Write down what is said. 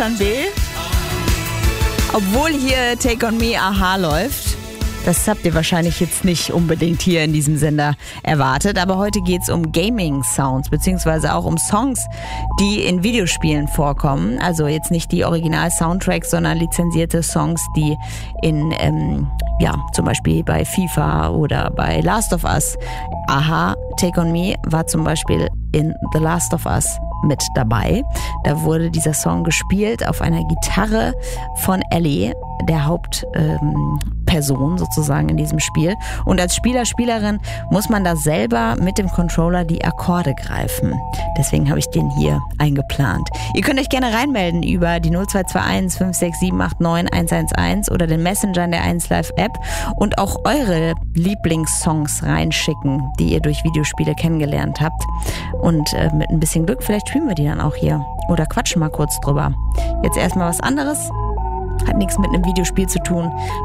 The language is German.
Plan B. Obwohl hier Take On Me Aha läuft. Das habt ihr wahrscheinlich jetzt nicht unbedingt hier in diesem Sender erwartet, aber heute geht's um Gaming-Sounds, beziehungsweise auch um Songs, die in Videospielen vorkommen. Also jetzt nicht die Original-Soundtracks, sondern lizenzierte Songs, die in, zum Beispiel bei FIFA oder bei Last of Us. Aha, Take On Me war zum Beispiel in The Last of Us mit dabei. Da wurde dieser Song gespielt auf einer Gitarre von Ellie, der Hauptperson sozusagen in diesem Spiel. Und als Spielerin muss man da selber mit dem Controller die Akkorde greifen. Deswegen habe ich den hier eingeplant. Ihr könnt euch gerne reinmelden über die 0221 56789 111 oder den Messenger in der 1Live App und auch eure Lieblingssongs reinschicken, die ihr durch Videospiele kennengelernt habt. Und mit ein bisschen Glück, vielleicht spielen wir die dann auch hier oder quatschen mal kurz drüber. Jetzt erstmal was anderes. Hat nichts mit einem Videospiel zu tun.